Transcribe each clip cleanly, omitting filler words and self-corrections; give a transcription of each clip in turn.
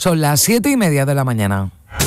Son las 7:30 de la mañana.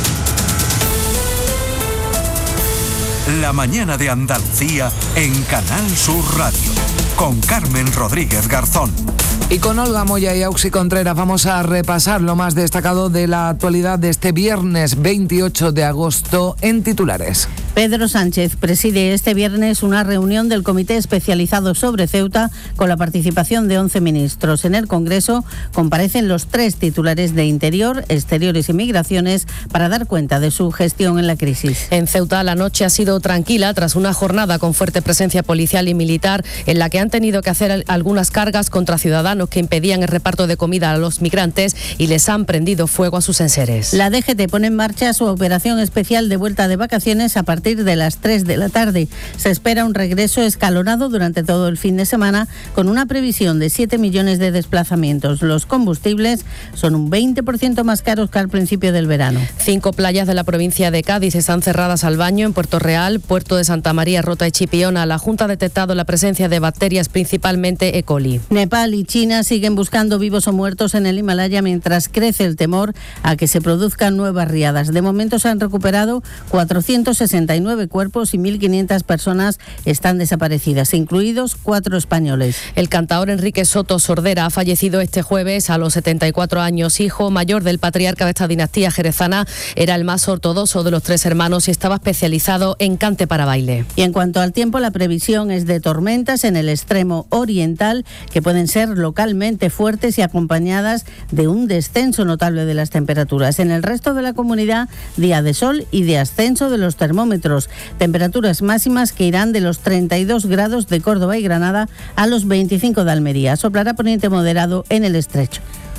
La mañana de Andalucía en Canal Sur Radio, con Carmen Rodríguez Garzón. Y con Olga Moya y Auxi Contreras vamos a repasar lo más destacado de la actualidad de este viernes 28 de agosto en titulares. Pedro Sánchez preside este viernes una reunión del Comité Especializado sobre Ceuta con la participación de 11 ministros. En el Congreso comparecen los 3 titulares de Interior, Exteriores y Migraciones para dar cuenta de su gestión en la crisis. En Ceuta la noche ha sido tranquila tras una jornada con fuerte presencia policial y militar en la que han tenido que hacer algunas cargas contra ciudadanos que impedían el reparto de comida a los migrantes y les han prendido fuego a sus enseres. La DGT pone en marcha su operación especial de vuelta de vacaciones a partir de las 3 de la tarde. Se espera un regreso escalonado durante todo el fin de semana con una previsión de 7 millones de desplazamientos. Los combustibles son un 20% más caros que al principio del verano. 5 playas de la provincia de Cádiz están cerradas al baño en Puerto Real, Puerto de Santa María, Rota y Chipiona. La Junta ha detectado la presencia de bacterias, principalmente E. coli. Nepal y China siguen buscando vivos o muertos en el Himalaya mientras crece el temor a que se produzcan nuevas riadas. De momento se han recuperado 469 cuerpos y 1.500 personas están desaparecidas, incluidos 4 españoles. El cantaor Enrique Soto Sordera ha fallecido este jueves a los 74 años. Hijo mayor del patriarca de esta dinastía jerezana, era el más ortodoxo de los 3 hermanos y estaba especializado en cante para baile. Y en cuanto al tiempo, la previsión es de tormentas en el extremo oriental que pueden ser localmente fuertes y acompañadas de un descenso notable de las temperaturas. En el resto de la comunidad, día de sol y de ascenso de los termómetros. Temperaturas máximas que irán de los 32 grados de Córdoba y Granada a los 25 de Almería. Soplará poniente moderado en el estrecho.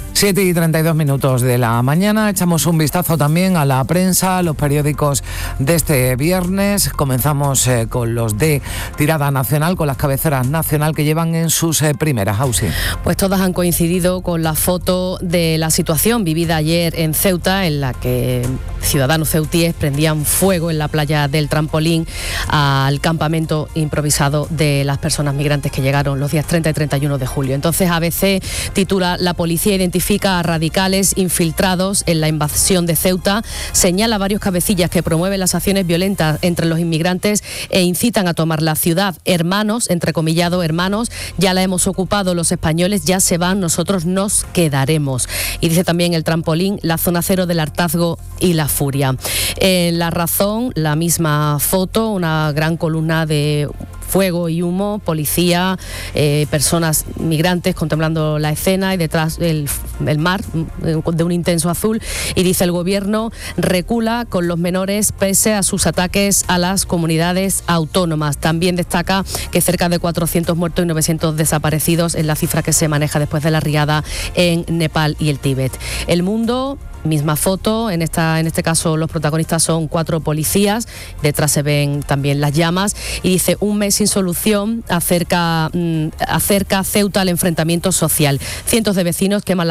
7:32 de la mañana. Echamos un vistazo también a la prensa, a los periódicos de este viernes. Comenzamos con los de tirada nacional, con las cabeceras nacional que llevan en sus primeras, Ausi. Pues todas han coincidido con la foto de la situación vivida ayer en Ceuta, en la que ciudadanos ceutíes prendían fuego en la playa del Trampolín al campamento improvisado de las personas migrantes que llegaron los días 30 y 31 de julio. Entonces ABC titula: La policía identifica a radicales infiltrados en la invasión de Ceuta, señala varios cabecillas que promueven las acciones violentas entre los inmigrantes e incitan a tomar la ciudad. Hermanos, entrecomillado, hermanos, ya la hemos ocupado los españoles, ya se van, nosotros nos quedaremos. Y dice también El Trampolín, la zona cero del hartazgo y la furia. En La Razón, la misma foto, una gran columna de fuego y humo, policía, personas migrantes contemplando la escena y detrás el mar de un intenso azul, y dice: el gobierno recula con los menores pese a sus ataques a las comunidades autónomas. También destaca que cerca de 400 muertos y 900 desaparecidos es la cifra que se maneja después de la riada en Nepal y el Tíbet. El Mundo, misma foto, en este caso los protagonistas son 4 policías, detrás se ven también las llamas, y dice: un mes sin solución acerca Ceuta al enfrentamiento social. Cientos de vecinos queman